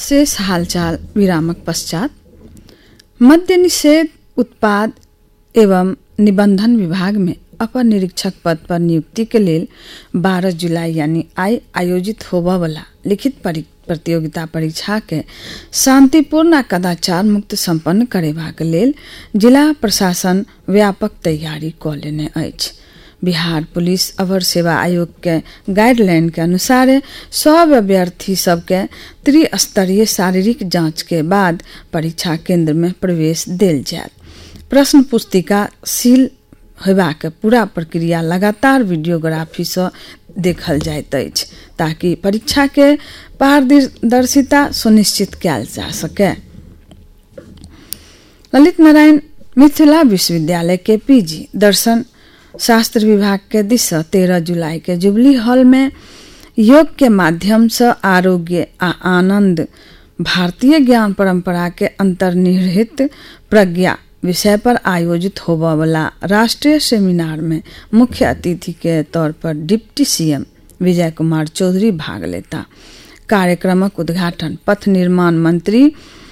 शेष हालचाल विरामक पश्चात मद्य निषेध उत्पाद एवं निबंधन विभाग में अपर निरीक्षक पद पर नियुक्ति के लिए 12 जुलाई यानी आई आयोजित होबा वाला लिखित प्रतियोगिता परीक्षा के शांतिपूर्ण कदाचार मुक्त संपन्न करेबाक लेल जिला प्रशासन व्यापक तैयारी क लेने अछि। बिहार पुलिस अवर सेवा आयोग के गाइडलाइन के अनुसार सब अभ्यर्थी सबके त्रिस्तरीय शारीरिक जांच के बाद परीक्षा केंद्र में प्रवेश देल जायत। प्रश्न पुस्तिका सील होबाक पूरा प्रक्रिया लगातार वीडियोग्राफी से देखल जाइत अछि ताकि परीक्षा के पारदर्शिता सुनिश्चित कयल जा सके। ललित नारायण मिथिला विश्वविद्यालय के पीजी दर्शन शास्त्र विभाग के दिशा 13 जुलाई के जुबली हॉल में योग के माध्यम से आरोग्य आ आनंद भारतीय ज्ञान परंपरा के अंतर्निहित प्रज्ञा विषय पर आयोजित होबा वाला राष्ट्रीय सेमिनार में मुख्य अतिथि के तौर पर डिप्टी सीएम विजय कुमार चौधरी भाग लेता। कार्यक्रमक उद्घाटन पथ निर्माण मंत्री